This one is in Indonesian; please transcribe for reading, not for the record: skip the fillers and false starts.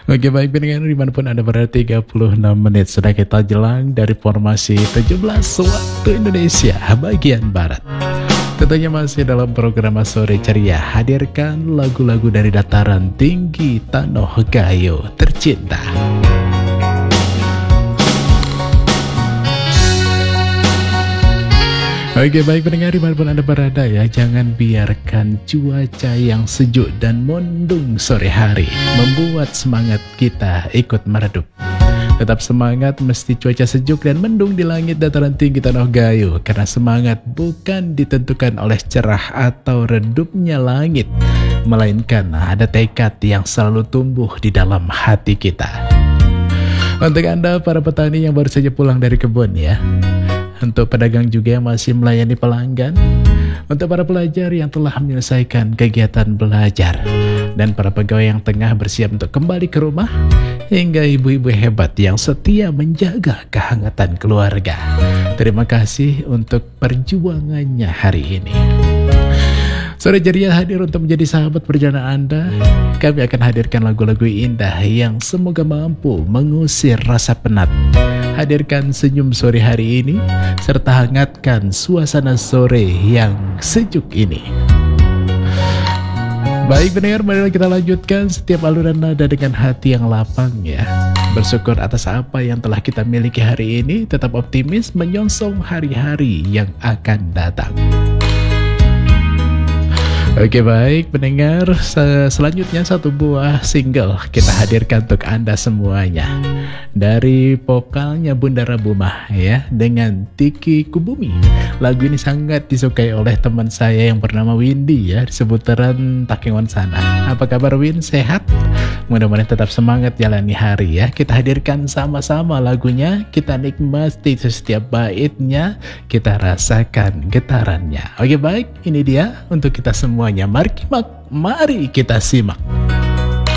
Oke, baik pendengar dimanapun Anda berada, 36 menit sudah kita jelang dari formasi 17 waktu Indonesia bagian Barat. Tentunya masih dalam program Sore Ceria, hadirkan lagu-lagu dari dataran tinggi Tanah Gayo tercinta. Oke, baik pendengar dimanapun Anda berada ya, jangan biarkan cuaca yang sejuk dan mendung sore hari membuat semangat kita ikut meredup. Tetap semangat meski cuaca sejuk dan mendung di langit dataran tinggi Tanah Gayo, karena semangat bukan ditentukan oleh cerah atau redupnya langit, melainkan ada tekad yang selalu tumbuh di dalam hati kita. Untuk Anda para petani yang baru saja pulang dari kebun ya, untuk pedagang juga yang masih melayani pelanggan, untuk para pelajar yang telah menyelesaikan kegiatan belajar, dan para pegawai yang tengah bersiap untuk kembali ke rumah, hingga ibu-ibu hebat yang setia menjaga kehangatan keluarga. Terima kasih untuk perjuangannya hari ini. Sore Ceria hadir untuk menjadi sahabat perjalanan Anda. Kami akan hadirkan lagu-lagu indah yang semoga mampu mengusir rasa penat, hadirkan senyum sore hari ini, serta hangatkan suasana sore yang sejuk ini. Baik pendengar, mari kita lanjutkan setiap aluran nada dengan hati yang lapang ya. Bersyukur atas apa yang telah kita miliki hari ini, tetap optimis menyongsong hari-hari yang akan datang. Oke baik pendengar, selanjutnya satu buah single kita hadirkan untuk Anda semuanya. Dari vokalnya Bunda Rabumah ya, dengan Tiki Kubumi. Lagu ini sangat disukai oleh teman saya yang bernama Windy ya, di seputaran Takengon sana. Apa kabar Win, sehat? Mudah-mudahan tetap semangat jalani hari ya. Kita hadirkan sama-sama lagunya, kita nikmati setiap baitnya, kita rasakan getarannya. Oke baik, ini dia untuk kita semua. Mari kita simak.